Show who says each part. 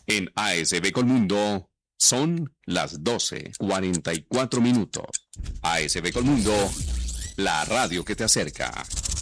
Speaker 1: En ASB Colmundo son las 12:44 minutos. ASB Colmundo, la radio que te acerca.